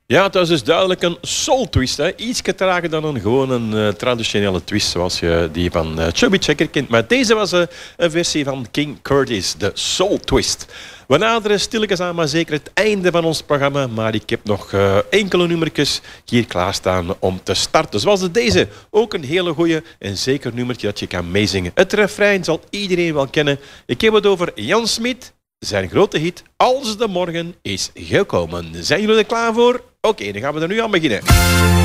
Ja, het was dus duidelijk een soul twist. Iets trager dan een gewone traditionele twist zoals je die van Chubby Checker kent. Maar deze was een versie van King Curtis, de soul twist. We naderen stilletjes aan maar zeker het einde van ons programma. Maar ik heb nog enkele nummertjes hier klaarstaan om te starten. Zoals deze, ook een hele goeie en zeker nummertje dat je kan meezingen. Het refrein zal iedereen wel kennen. Ik heb het over Jan Smit, zijn grote hit Als de morgen is gekomen. Zijn jullie er klaar voor? Oké, dan gaan we er nu aan beginnen.